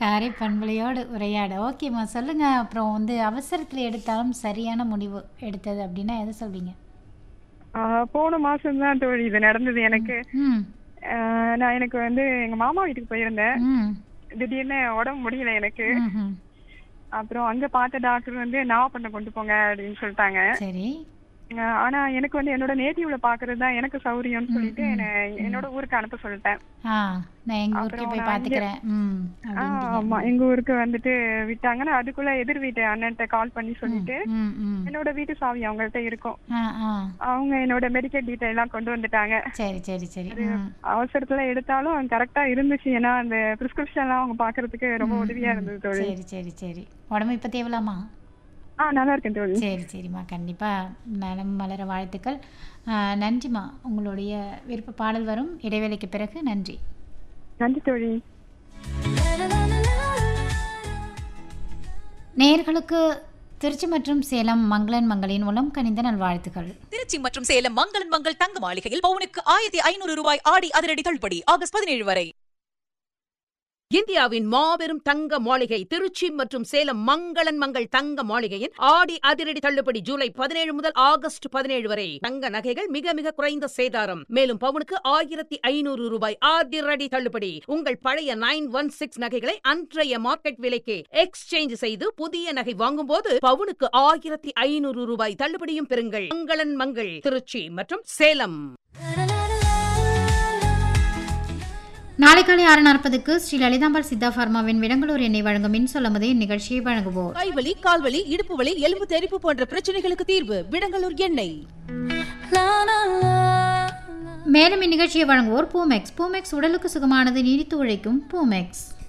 காரை பண்பலையோடு உரையாட. ஓகேம்மா சொல்லுங்க. அப்புறம் வந்து அவசரத்தில் எடுத்தாலும் சரியான முடிவு எடுத்தது அப்படின்னா எதை சொல்வீங்க? போன மாசம் தான் தோழி இது நடந்தது எனக்கு. ம் நான் எனக்கு வந்து எங்க மாமா வீட்டுக்கு போயிருந்தேன். ம் திடீர்னு உடம்பு முடியல எனக்கு. ம் அப்புறம் அங்க பார்த்த டாக்டர் வந்து நாகப்பட்டினம் கொண்டு போங்க அப்படின்னு சொல்லிட்டாங்க. சரி. ஆனா எனக்கு வந்து என்னோட நேட்டிவ்ல பாக்குறது தான் எனக்கு சௌரியம்னு சொல்லிட்டு என்னோட ஊருக்கு அனுப்ப சொல்லிட்டேன். ஆ நான் எங்கள் ஊருக்கே அப்புறம் போய் நான் இங்க பார்த்துக்கிறேன் அப்படின்ட்டீங்க. ஆமா எங்க ஊருக்கு வந்துட்டு விட்டாங்க. நான் அதுக்குள்ள எதிர் வீட்டு அண்ணன்ட்ட கால் பண்ணி சொல்லிட்டு ம் ம் என்னோட வீட்டு சாவி அவங்கள்ட்ட இருக்கும். ஆ ஆ அவங்க என்னோட மெடிக்கல் டீட்டெயில் எல்லாம் கொண்டு வந்துட்டாங்க. சரி சரி சரி. அவசரத்துல எடுத்தாலும் கரெக்டா இருந்துச்சு. ஏன்னா அந்த பிரிஸ்கிரிப்ஷன் எல்லாம் அவங்க பாக்குறதுக்கு ரொம்ப உதவியா இருந்தது தோழி. சரி சரி சரி. உடம்பு இப்போ தேவலாமா? நல்லா இருக்கேன் தோழி. சரி சரிம்மா, கண்டிப்பாக நலம் மலர வாழ்த்துக்கள். நன்றிம்மா. உங்களுடைய விருப்ப பாடல் வரும் இடைவேளைக்கு பிறகு. நன்றி. நன்றி தோழி. நேயர்களுக்கு திருச்சி மற்றும் சேலம் மங்களன் மங்களின் உளம் கனிந்த நல்வாழ்த்துக்கள். திருச்சி மற்றும் சேலம் மங்களன் மங்கள் தங்க மாளிகையில் பவுனுக்கு 1500 ரூபாய் ஆடி அதிரடி தள்ளுபடி ஆகஸ்ட் 17 வரை. இந்தியாவின் மாபெரும் தங்க மாளிகை திருச்சி மற்றும் சேலம் மங்களன் மங்கள் தங்க மாளிகையின் ஆடி அதிரடி தள்ளுபடி ஜூலை 17 முதல் ஆகஸ்ட் 17 வரை. தங்க நகைகள் மிக மிக குறைந்த சேதாரம். மேலும் பவுனுக்கு 1500 ரூபாய் அதிரடி தள்ளுபடி. உங்கள் பழைய 916 நகைகளை அன்றைய மார்க்கெட் விலைக்கு எக்ஸ்சேஞ்ச் செய்து புதிய நகை வாங்கும் போது பவுனுக்கு 1500 ரூபாய் தள்ளுபடியும் பெறுங்கள். மங்களன் மங்கள் திருச்சி மற்றும் சேலம். நாளை காலை 6:40க்கு ஸ்ரீ லலிதாம்பாள் சித்தா பார்மாவின் விடங்களூர் எண்ணெய் வழங்கும் மின்சொல்லமது இந்நிகழ்ச்சியை வழங்குவோர். கைவலி, கால்வலி, இடுப்பு வலி, எலும்பு தெறிப்பு போன்ற பிரச்சனைகளுக்கு தீர்வு விடங்களூர் எண்ணெய். மேலும் இந்நிகழ்ச்சியை வழங்குவோர் பூமெக்ஸ். பூமெக்ஸ் உடலுக்கு சுகமானது, நீடித்து உழைக்கும் பூமெக்ஸ்.